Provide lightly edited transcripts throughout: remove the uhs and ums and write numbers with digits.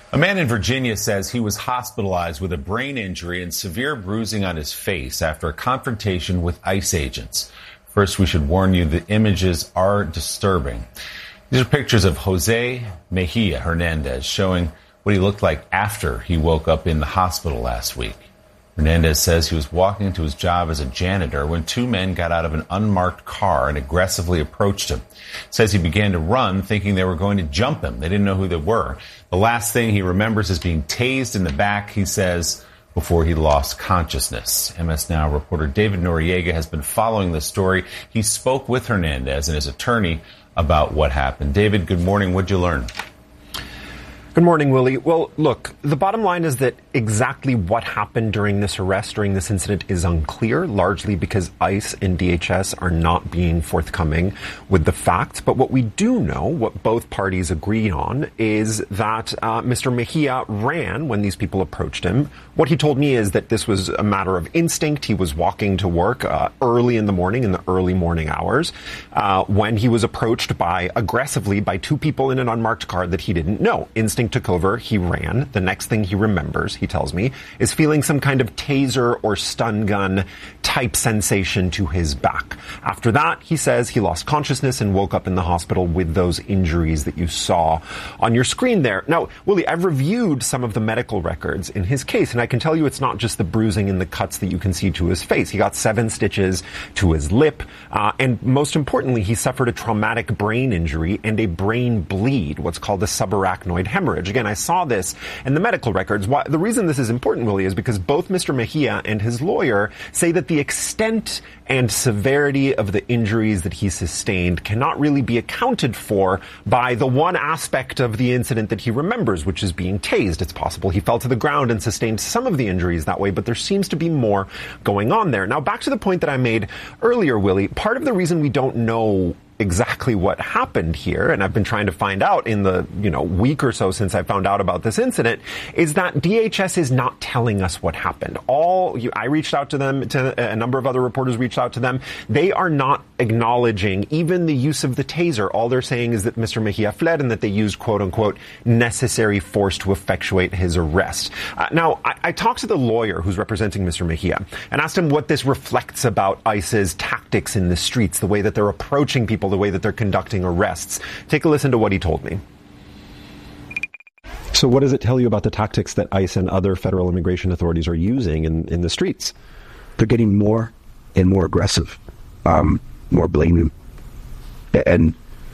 A man in Virginia says he was hospitalized with a brain injury and severe bruising on his face after a confrontation with ICE agents. First, we should warn you the images are disturbing. These are pictures of Jose Mejia Hernandez showing what he looked like after he woke up in the hospital last week. Hernandez says he was walking to his job as a janitor when two men got out of an unmarked car and aggressively approached him. Says he began to run thinking they were going to jump him. They didn't know who they were. The last thing he remembers is being tased in the back, he says, before he lost consciousness. MS Now reporter David Noriega has been following this story. He spoke with Hernandez and his attorney about what happened. David, good morning. What'd you learn? Good morning, Willie. Well, look, the bottom line is that exactly what happened during this arrest, during this incident, is unclear, largely because ICE and DHS are not being forthcoming with the facts. But what we do know, what both parties agree on, is that Mr. Mejia ran when these people approached him. What he told me is that this was a matter of instinct. He was walking to work early in the morning, in the early morning hours, when he was approached aggressively by two people in an unmarked car that he didn't know. Instinct took over. He ran. The next thing he remembers, he tells me, is feeling some kind of taser or stun gun type sensation to his back. After that, he says he lost consciousness and woke up in the hospital with those injuries that you saw on your screen there. Now, Willie, I've reviewed some of the medical records in his case, and I can tell you it's not just the bruising and the cuts that you can see to his face. He got 7 stitches to his lip, and most importantly, he suffered a traumatic brain injury and a brain bleed, what's called a subarachnoid hemorrhage. Again, I saw this in the medical records. The reason this is important, Willie, is because both Mr. Mejia and his lawyer say that the extent and severity of the injuries that he sustained cannot really be accounted for by the one aspect of the incident that he remembers, which is being tased. It's possible he fell to the ground and sustained some of the injuries that way, but there seems to be more going on there. Now, back to the point that I made earlier, Willie, part of the reason we don't know exactly what happened here, and I've been trying to find out in the week or so since I found out about this incident, is that DHS is not telling us what happened. I reached out to them, a number of other reporters reached out to them. They are not acknowledging even the use of the taser. All they're saying is that Mr. Mejia fled and that they used quote unquote necessary force to effectuate his arrest. Now, I talked to the lawyer who's representing Mr. Mejia and asked him what this reflects about ICE's tactics in the streets, the way that they're approaching people, the way that they're conducting arrests. Take a listen to what he told me. So what does it tell you about the tactics that ICE and other federal immigration authorities are using in the streets? They're getting more and more aggressive, more blatant. And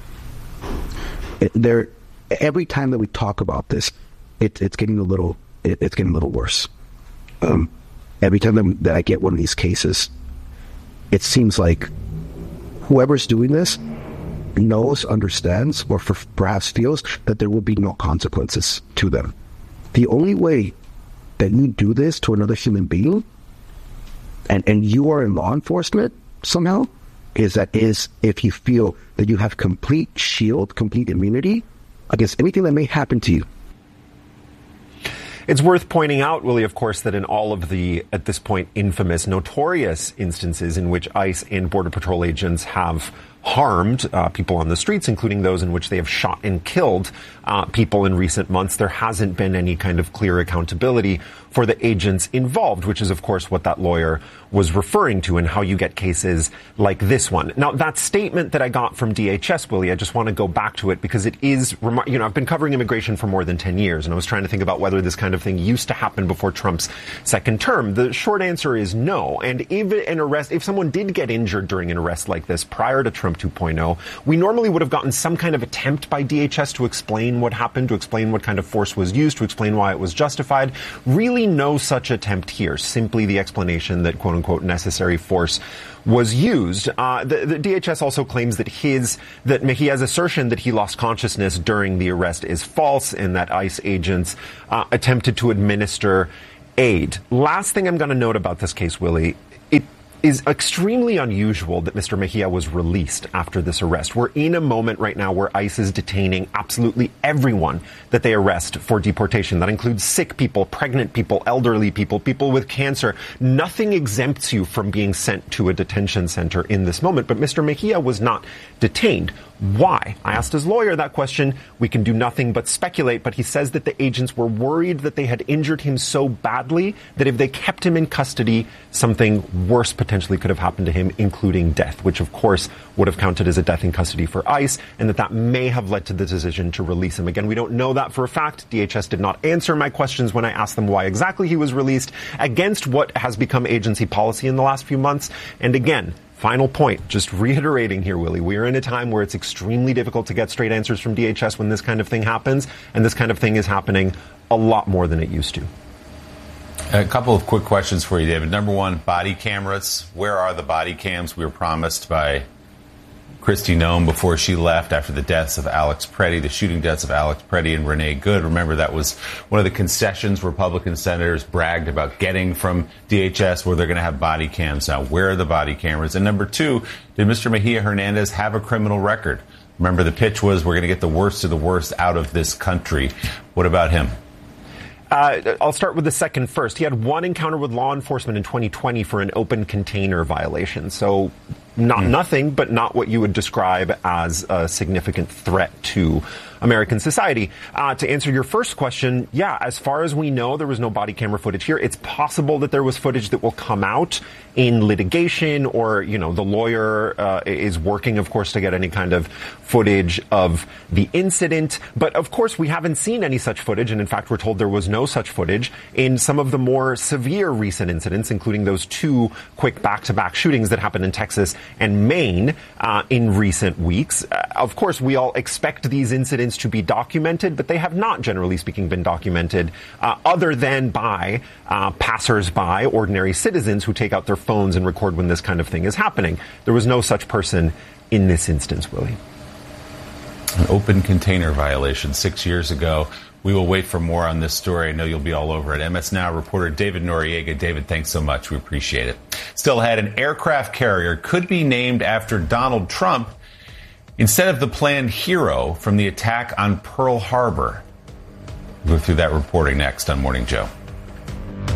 every time that we talk about this, it's getting a little worse. Every time that I get one of these cases, it seems like whoever's doing this knows, understands, or perhaps feels that there will be no consequences to them. The only way that you do this to another human being, and you are in law enforcement somehow, is if you feel that you have complete shield, complete immunity against anything that may happen to you. It's worth pointing out, Willie, of course, that in all of the, at this point, infamous, notorious instances in which ICE and Border Patrol agents have harmed people on the streets, including those in which they have shot and killed people in recent months, there hasn't been any kind of clear accountability for the agents involved, which is, of course, what that lawyer was referring to and how you get cases like this one. Now, that statement that I got from DHS, Willie, I just want to go back to it because it is, I've been covering immigration for more than 10 years, and I was trying to think about whether this kind of thing used to happen before Trump's second term. The short answer is no. And even an arrest, if someone did get injured during an arrest like this prior to Trump 2.0, we normally would have gotten some kind of attempt by DHS to explain what happened, to explain what kind of force was used, to explain why it was justified. Really no such attempt here, simply the explanation that quote-unquote necessary force was used. The DHS also claims that Mejia's assertion that he lost consciousness during the arrest is false and that ICE agents attempted to administer aid. Last thing I'm going to note about this case, Willie, it is extremely unusual that Mr. Mejia was released after this arrest. We're in a moment right now where ICE is detaining absolutely everyone that they arrest for deportation. That includes sick people, pregnant people, elderly people, people with cancer. Nothing exempts you from being sent to a detention center in this moment. But Mr. Mejia was not detained. Why? I asked his lawyer that question. We can do nothing but speculate, but he says that the agents were worried that they had injured him so badly that if they kept him in custody, something worse potentially could have happened to him, including death, which of course would have counted as a death in custody for ICE, and that may have led to the decision to release him. Again, we don't know that for a fact. DHS did not answer my questions when I asked them why exactly he was released, against what has become agency policy in the last few months. And again, final point, just reiterating here, Willie, we are in a time where it's extremely difficult to get straight answers from DHS when this kind of thing happens, and this kind of thing is happening a lot more than it used to. A couple of quick questions for you, David. Number one, body cameras. Where are the body cams we were promised by Kristi Noem before she left after the deaths of Alex Preddy, the shooting deaths of Alex Preddy and Renee Good? Remember, that was one of the concessions Republican senators bragged about getting from DHS, where they're going to have body cams now. Where are the body cameras? And number two, did Mr. Mejia Hernandez have a criminal record? Remember, the pitch was we're going to get the worst of the worst out of this country. What about him? I'll start with the second first. He had one encounter with law enforcement in 2020 for an open container violation. So nothing, but not what you would describe as a significant threat to American society. To answer your first question, yeah, as far as we know, there was no body camera footage here. It's possible that there was footage that will come out in litigation, or, you know, the lawyer is working, of course, to get any kind of footage of the incident. But of course, we haven't seen any such footage. And in fact, we're told there was no such footage in some of the more severe recent incidents, including those two quick back-to-back shootings that happened in Texas and Maine in recent weeks. Of course, we all expect these incidents to be documented, but they have not, generally speaking, been documented other than by passers-by, ordinary citizens who take out their phones and record when this kind of thing is happening. There was no such person in this instance, Willie. An open container violation 6 years ago. We will wait for more on this story. I know you'll be all over it. MS Now reporter David Noriega. David, thanks so much. We appreciate it. Still ahead, an aircraft carrier could be named after Donald Trump instead of the planned hero from the attack on Pearl Harbor. We'll go through that reporting next on Morning Joe.